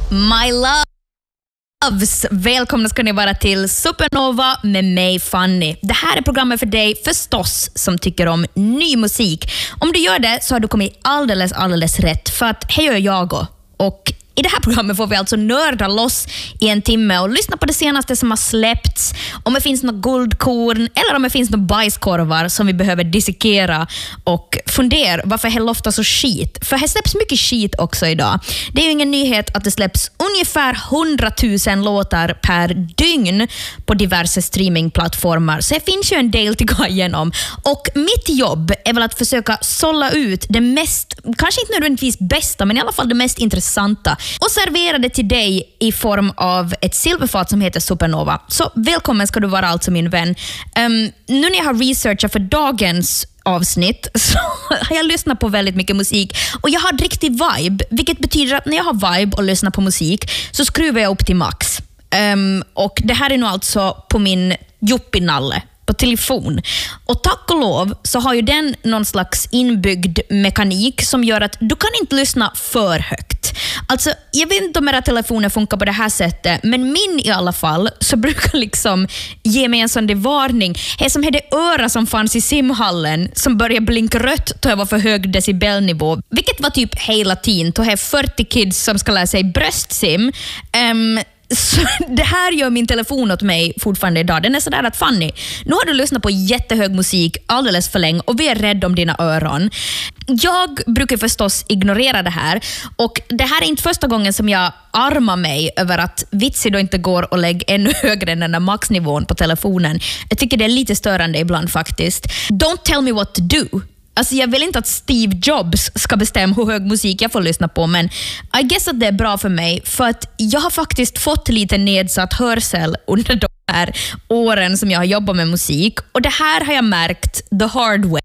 My loves, välkomna ska ni vara till Supernova med mig Fanny. Det här är programmet för dig förstås som tycker om ny musik. Om du gör det så har du kommit alldeles rätt, för att här gör jag och i det här programmet får vi alltså nörda loss i en timme och lyssna på det senaste som har släppts, om det finns något guldkorn eller om det finns några bajskorvar som vi behöver dissekera och fundera varför det loftar så skit. För det släpps mycket skit också idag. Det är ju ingen nyhet att det släpps ungefär 100 000 låtar per dygn på diverse streamingplattformar. Så det finns ju en del att gå igenom. Och mitt jobb är väl att försöka sålla ut det mest, kanske inte nödvändigtvis bästa, men i alla fall det mest intressanta och servera det till dig i form av ett silverfat som heter Supernova. Så välkommen ska du vara alltså min vän. Nu när jag har researchat för dagens avsnitt så har jag lyssnat på väldigt mycket musik och jag har riktig vibe, vilket betyder att när jag har vibe och lyssnar på musik så skruvar jag upp till max. Och det här är nog alltså på min Juppinalle på telefon. Och tack och lov så har ju den någon slags inbyggd mekanik som gör att du kan inte lyssna för högt. Alltså, jag vet inte om era telefoner funkar på det här sättet, men min i alla fall så brukar liksom ge mig en sån där varning. Det är som det öra som fanns i simhallen som började blinka rött då jag var för hög decibelnivå. Vilket var typ hela tiden. Då är 40 kids som ska lära sig bröstsim. Så det här gör min telefon åt mig fortfarande idag. Den är sådär att Fanny, nu har du lyssnat på jättehög musik alldeles för länge och vi är rädda om dina öron. Jag brukar förstås ignorera det här och det här är inte första gången som jag armar mig över att Vitsi då inte går och lägger ännu högre än den där maxnivån på telefonen. Jag tycker det är lite störande ibland faktiskt. Don't tell me what to do. Alltså jag vill inte att Steve Jobs ska bestämma hur hög musik jag får lyssna på, men I guess att det är bra för mig för att jag har faktiskt fått lite nedsatt hörsel under de här åren som jag har jobbat med musik, och det här har jag märkt the hard way.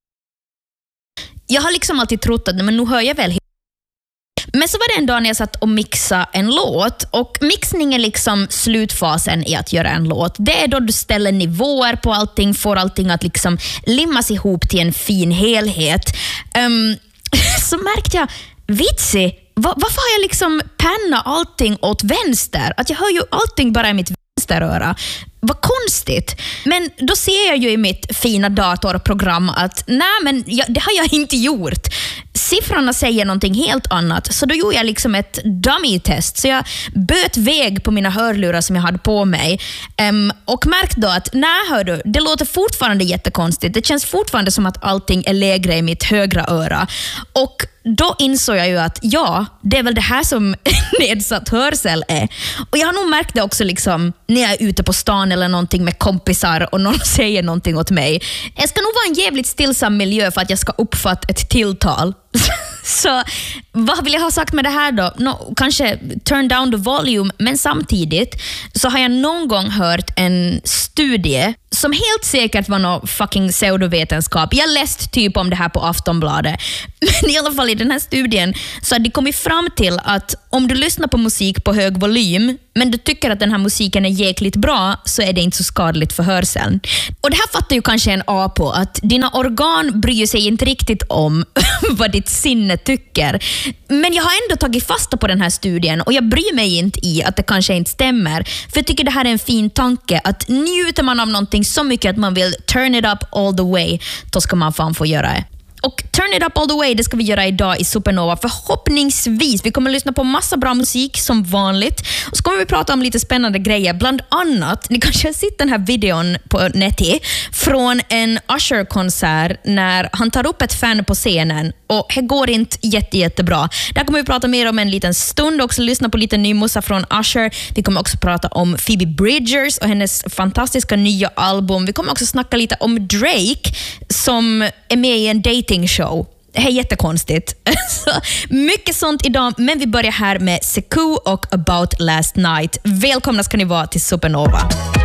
Jag har liksom alltid trott att men nu hör jag väl. Men så var det en dag när jag satt och mixade en låt, och mixning är liksom slutfasen i att göra en låt. Det är då du ställer nivåer på allting, får allting att liksom limmas ihop till en fin helhet. Så märkte jag, Vitsi, varför har jag liksom penna allting åt vänster? Att jag hör ju allting bara i mitt vänsteröra. Vad konstigt. Men då ser jag ju i mitt fina datorprogram att det har jag inte gjort. Siffrorna säger någonting helt annat. Så då gjorde jag liksom ett dummy-test. Så jag böt väg på mina hörlurar som jag hade på mig. Och märkte då att det låter fortfarande jättekonstigt. Det känns fortfarande som att allting är lägre i mitt högra öra. Och då insåg jag ju att det är väl det här som nedsatt hörsel är. Och jag har nog märkt det också liksom, när jag är ute på stan eller någonting med kompisar och någon säger någonting åt mig. Jag ska nog vara en jävligt stillsam miljö för att jag ska uppfatta ett tilltal. Så vad vill jag ha sagt med det här då? Kanske turn down the volume, men samtidigt så har jag någon gång hört en studie som helt säkert var någon fucking pseudovetenskap. Jag läste typ om det här på Aftonbladet. Men i alla fall i den här studien så har de kommit fram till att om du lyssnar på musik på hög volym men du tycker att den här musiken är jäkligt bra, så är det inte så skadligt för hörseln. Och det här fattar ju kanske en A på, att dina organ bryr sig inte riktigt om vad ditt sinne tycker. Men jag har ändå tagit fasta på den här studien och jag bryr mig inte i att det kanske inte stämmer. För jag tycker det här är en fin tanke, att njuter man av någonting så mycket att man vill turn it up all the way, då ska man fan få göra det. Och Turn It Up All The Way, det ska vi göra idag i Supernova. Förhoppningsvis. Vi kommer att lyssna på massa bra musik som vanligt. Och så kommer vi prata om lite spännande grejer. Bland annat, ni kanske har sett den här videon på nätet från en Usher-konsert när han tar upp ett fan på scenen. Och det går inte jättebra. Där kommer vi prata mer om en liten stund. Och också lyssna på lite ny musik från Usher. Vi kommer också prata om Phoebe Bridgers och hennes fantastiska nya album. Vi kommer också snacka lite om Drake som är med i en dating-show. Det här är jättekonstigt. Mycket sånt idag, men vi börjar här med Sekou och About Last Night. Välkomna ska ni vara till Supernova.